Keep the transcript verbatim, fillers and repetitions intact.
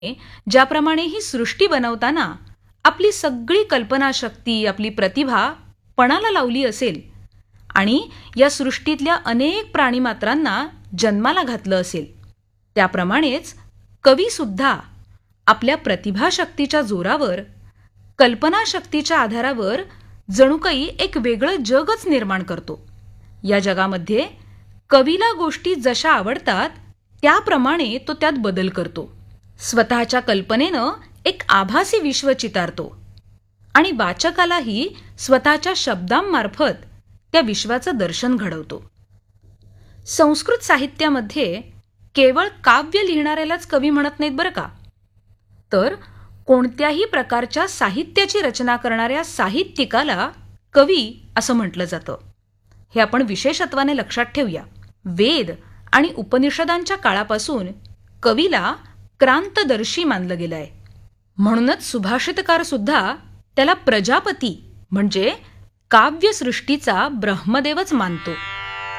ज्याप्रमाणे ही सृष्टी बनवताना आपली सगळी कल्पनाशक्ती, आपली प्रतिभा पणाला लावली असेल आणि या सृष्टीतल्या अनेक प्राणीमात्रांना जन्माला घातलं असेल, त्याप्रमाणेच कवी सुद्धा आपल्या प्रतिभाशक्तीच्या जोरावर, कल्पनाशक्तीच्या आधारावर जणू काही एक वेगळं जगच निर्माण करतो. या जगामध्ये कवीला गोष्टी जशा आवडतात त्याप्रमाणे तो त्यात बदल करतो. स्वतःच्या कल्पनेनं एक आभासी विश्व चितारतो आणि वाचकालाही स्वतःच्या शब्दांमार्फत त्या विश्वाचं दर्शन घडवतो. संस्कृत साहित्यामध्ये केवळ काव्य लिहिणाऱ्यालाच कवी म्हणत नाहीत बरं का, तर कोणत्याही प्रकारच्या साहित्याची रचना करणाऱ्या साहित्यिकाला कवी असं म्हटलं जातं. हे आपण विशेषत्वाने लक्षात ठेवूया. वेद आणि उपनिषदांच्या काळापासून कवीला क्रांतदर्शी मानलं गेलं आहे. म्हणूनच सुभाषितकार सुद्धा त्याला प्रजापती म्हणजे काव्यसृष्टीचा ब्रह्मदेवच मानतो.